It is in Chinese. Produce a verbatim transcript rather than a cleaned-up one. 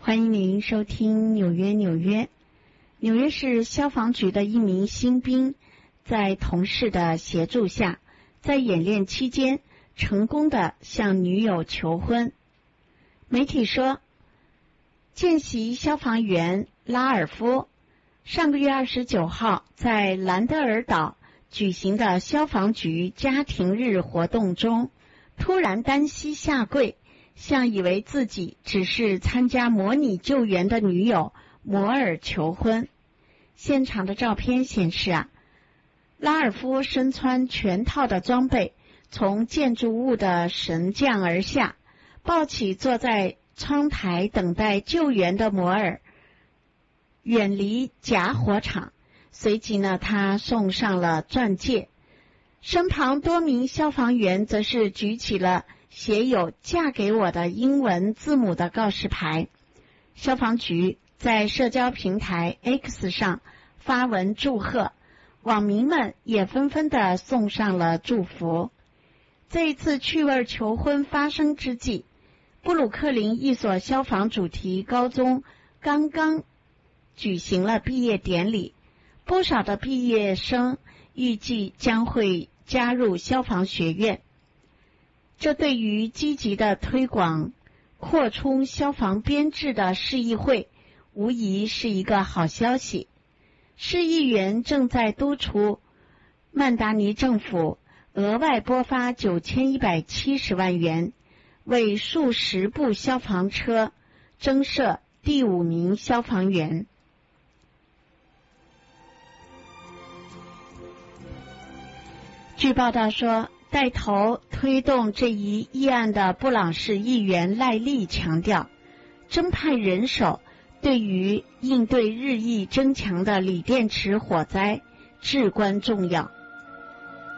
欢迎您收听纽约纽约。纽约市消防局的一名新兵在同事的协助下，在演练期间成功地向女友求婚。媒体说，见习消防员拉尔夫上个月二十九号在兰德尔岛举行的消防局家庭日活动中，突然单膝下跪，向以为自己只是参加模拟救援的女友摩尔求婚。现场的照片显示啊，拉尔夫身穿全套的装备，从建筑物的神降而下，抱起坐在窗台等待救援的摩尔，远离假火场。随即呢，他送上了钻戒，身旁多名消防员则是举起了写有嫁给我的英文字母的告示牌。消防局在社交平台 X 上发文祝贺，网民们也纷纷地送上了祝福。这一次趣味求婚发生之际，布鲁克林一所消防主题高中刚刚举行了毕业典礼，不少的毕业生预计将会加入消防学院。这对于积极的推广扩充消防编制的市议会无疑是一个好消息。市议员正在督促曼达尼政府额外拨发九千一百七十万元，为数十部消防车增设第五名消防员。据报道说，带头推动这一议案的布朗市议员赖利强调，增派人手对于应对日益增强的锂电池火灾至关重要。